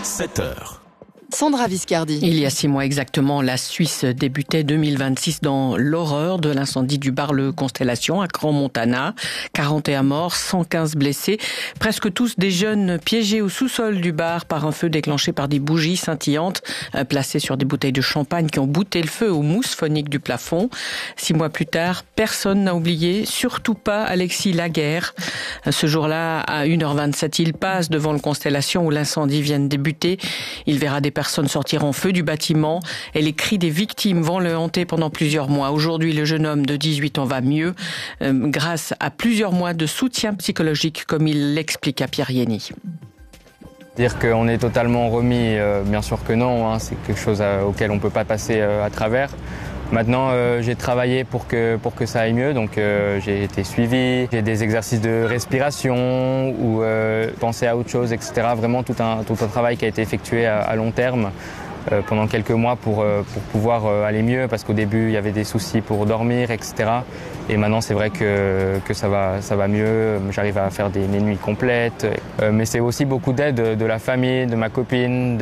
7h. Sandra Viscardi. Il y a 6 mois exactement, la Suisse débutait 2026 dans l'horreur de l'incendie du bar Le Constellation à Crans-Montana. 41 morts, 115 blessés, presque tous des jeunes piégés au sous-sol du bar par un feu déclenché par des bougies scintillantes placées sur des bouteilles de champagne qui ont bouté le feu aux mousses phoniques du plafond. 6 mois plus tard, personne n'a oublié, surtout pas Alexis Laguerre. Ce jour-là, à 1h27, il passe devant le Constellation où l'incendie vient de débuter. Il verra des personnes sortir en feu du bâtiment et les cris des victimes vont le hanter pendant plusieurs mois. Aujourd'hui, le jeune homme de 18 ans va mieux grâce à plusieurs mois de soutien psychologique, comme il l'explique à Pierre Yenny. Dire qu'on est totalement remis, bien sûr que non, c'est quelque chose auquel on ne peut pas passer à travers. Maintenant, j'ai travaillé pour que ça aille mieux, donc j'ai été suivi, j'ai des exercices de respiration ou penser à autre chose, etc. Vraiment tout un travail qui a été effectué à long terme pendant quelques mois pour pouvoir aller mieux, parce qu'au début il y avait des soucis pour dormir, etc. Et maintenant c'est vrai que ça va mieux, j'arrive à faire mes nuits complètes. Mais c'est aussi beaucoup d'aide de la famille, de ma copine,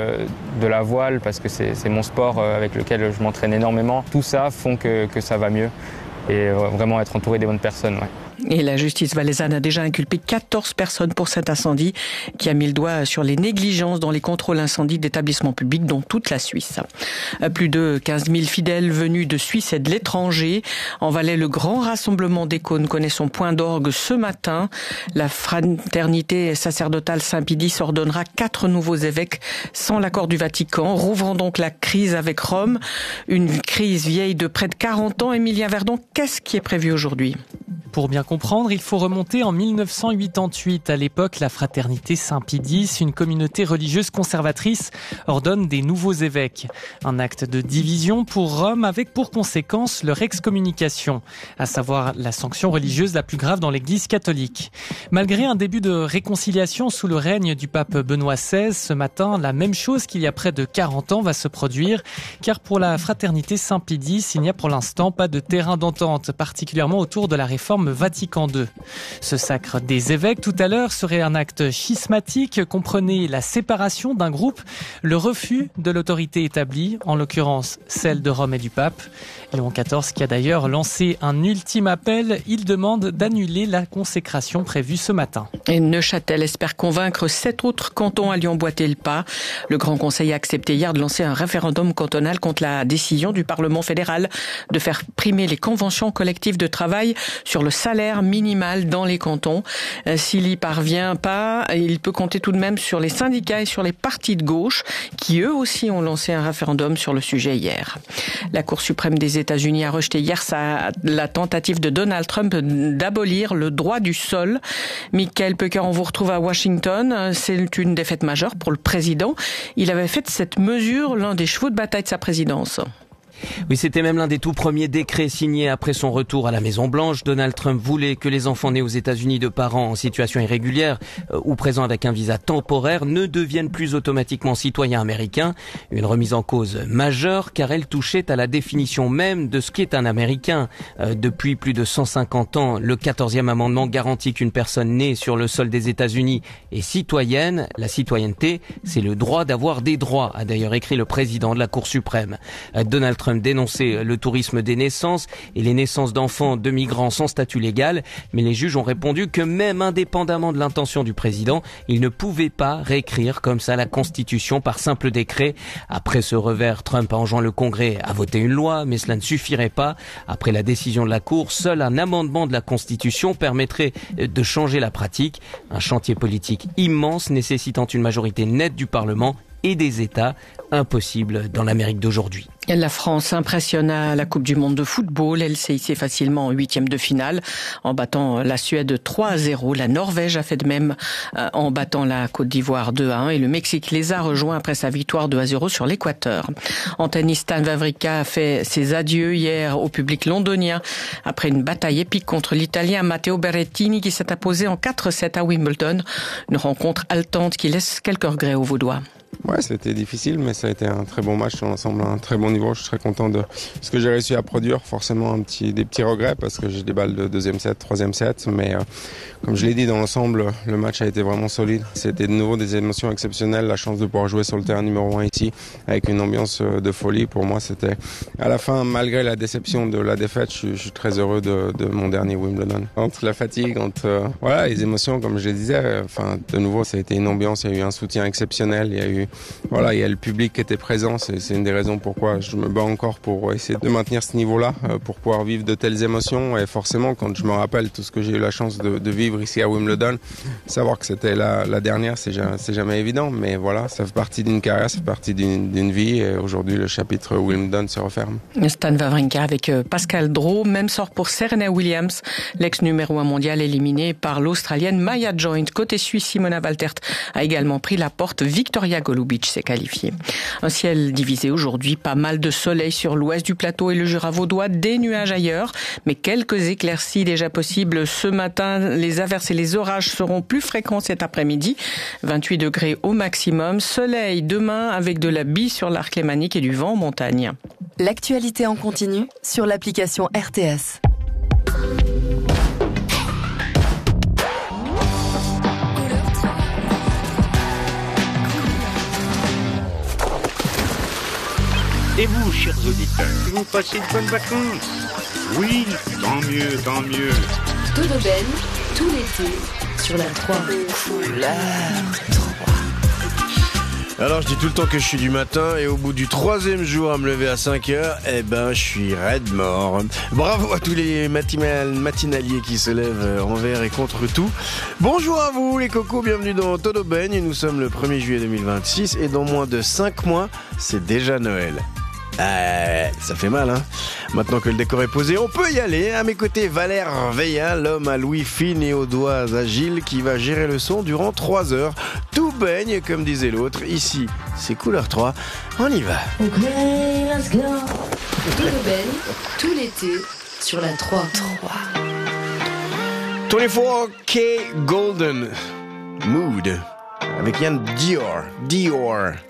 de la voile, parce que c'est mon sport avec lequel je m'entraîne énormément. Tout ça font que ça va mieux et vraiment être entouré des bonnes personnes. Ouais. Et la justice valaisanne a déjà inculpé 14 personnes pour cet incendie qui a mis le doigt sur les négligences dans les contrôles incendies d'établissements publics dont toute la Suisse. Plus de 15 000 fidèles venus de Suisse et de l'étranger. En Valais, le grand rassemblement des cônes connaît son point d'orgue ce matin. La fraternité sacerdotale Saint-Pédis ordonnera 4 nouveaux évêques sans l'accord du Vatican, rouvrant donc la crise avec Rome. Une crise vieille de près de 40 ans. Émilien Verdon, qu'est-ce qui est prévu aujourd'hui ? Pour bien comprendre, il faut remonter en 1988. À l'époque, la fraternité Saint-Pédis, une communauté religieuse conservatrice, ordonne des nouveaux évêques. Un acte de division pour Rome avec pour conséquence leur excommunication, à savoir la sanction religieuse la plus grave dans l'Église catholique. Malgré un début de réconciliation sous le règne du pape Benoît XVI, ce matin, la même chose qu'il y a près de 40 ans va se produire, car pour la fraternité Saint-Pédis, il n'y a pour l'instant pas de terrain d'entente, particulièrement autour de la réforme Vatican II. Ce sacre des évêques tout à l'heure serait un acte schismatique, comprenait la séparation d'un groupe, le refus de l'autorité établie, en l'occurrence celle de Rome et du pape. Léon XIV qui a d'ailleurs lancé un ultime appel, il demande d'annuler la consécration prévue ce matin. Et Neuchâtel espère convaincre 7 autres cantons à lui emboîter le pas. Le Grand Conseil a accepté hier de lancer un référendum cantonal contre la décision du Parlement fédéral de faire primer les conventions collectives de travail sur le salaire minimal dans les cantons. S'il y parvient pas, il peut compter tout de même sur les syndicats et sur les partis de gauche qui eux aussi ont lancé un référendum sur le sujet hier. La Cour suprême des États-Unis a rejeté hier la tentative de Donald Trump d'abolir le droit du sol. Michael Pecker, on vous retrouve à Washington. C'est une défaite majeure pour le président. Il avait fait de cette mesure l'un des chevaux de bataille de sa présidence. Oui, c'était même l'un des tout premiers décrets signés après son retour à la Maison-Blanche. Donald Trump voulait que les enfants nés aux États-Unis de parents en situation irrégulière ou présents avec un visa temporaire ne deviennent plus automatiquement citoyens américains. Une remise en cause majeure car elle touchait à la définition même de ce qu'est un Américain. Depuis plus de 150 ans, le 14e amendement garantit qu'une personne née sur le sol des États-Unis est citoyenne. La citoyenneté, c'est le droit d'avoir des droits, a d'ailleurs écrit le président de la Cour suprême. Donald Trump dénoncer le tourisme des naissances et les naissances d'enfants de migrants sans statut légal, mais les juges ont répondu que même indépendamment de l'intention du président, il ne pouvait pas réécrire comme ça la Constitution par simple décret. Après ce revers, Trump a enjoint le Congrès à voter une loi, mais cela ne suffirait pas. Après la décision de la Cour, seul un amendement de la Constitution permettrait de changer la pratique. Un chantier politique immense nécessitant une majorité nette du Parlement et des États, impossible dans l'Amérique d'aujourd'hui. La France impressionne à la Coupe du Monde de football. Elle s'est hissée facilement en 8e de finale en battant la Suède 3-0. La Norvège a fait de même en battant la Côte d'Ivoire 2-1 et le Mexique les a rejoints après sa victoire 2-0 sur l'Équateur. En tennis, Stan Wawrinka a fait ses adieux hier au public londonien après une bataille épique contre l'Italien Matteo Berrettini qui s'est imposé en 4-7 à Wimbledon. Une rencontre haletante qui laisse quelques regrets aux Vaudois. Ouais, c'était difficile, mais ça a été un très bon match dans l'ensemble, un très bon niveau. Je suis très content de ce que j'ai réussi à produire. Forcément, des petits regrets parce que j'ai des balles de deuxième set, troisième set, mais comme je l'ai dit, dans l'ensemble, le match a été vraiment solide. C'était de nouveau des émotions exceptionnelles, la chance de pouvoir jouer sur le terrain numéro 1 ici, avec une ambiance de folie. Pour moi, c'était à la fin, malgré la déception de la défaite, je suis très heureux de mon dernier Wimbledon. Entre la fatigue, les émotions, comme je le disais, de nouveau, ça a été une ambiance, il y a eu un soutien exceptionnel, il y a le public qui était présent, c'est une des raisons pourquoi je me bats encore pour essayer de maintenir ce niveau-là, pour pouvoir vivre de telles émotions. Et forcément, quand je me rappelle tout ce que j'ai eu la chance de vivre ici à Wimbledon, savoir que c'était la dernière, c'est jamais évident, mais voilà, ça fait partie d'une carrière, ça fait partie d'une vie, et aujourd'hui le chapitre Wimbledon se referme. Stan Wawrinka avec Pascal Drot, même sort pour Serena Williams, l'ex numéro 1 mondial éliminé par l'Australienne Maya Joint. Côté suisse, Simona Waltert a également pris la porte, Victoria Golubic s'est qualifiée. Un ciel divisé aujourd'hui, pas mal de soleil sur l'ouest du plateau et le Jura vaudois, des nuages ailleurs, mais quelques éclaircies déjà possibles ce matin. Les averses et les orages seront plus fréquents cet après-midi, 28 degrés au maximum, soleil demain avec de la bise sur l'arc lémanique et du vent en montagne. L'actualité en continu sur l'application RTS. Et vous, chers auditeurs, vous passez de bonnes vacances? Oui, tant mieux, tant mieux. Dodo Ben, tout l'été, sur la 3. Alors je dis tout le temps que je suis du matin et au bout du 3e jour à me lever à 5h, je suis raide mort. Bravo à tous les matinaliers qui se lèvent envers et contre tout. Bonjour à vous les cocos, bienvenue dans Todo Ben. Nous sommes le 1er juillet 2026 et dans moins de 5 mois, c'est déjà Noël. Ça fait mal, hein. Maintenant que le décor est posé, on peut y aller. À mes côtés, Valère Veillat, l'homme à Louis fin et aux doigts agiles qui va gérer le son durant 3 heures. Tout baigne, comme disait l'autre. Ici, c'est couleur 3. On y va. Ok, let's go. Dodo Ben, tout l'été, sur la 3. 24K Golden Mood avec Yann Dior.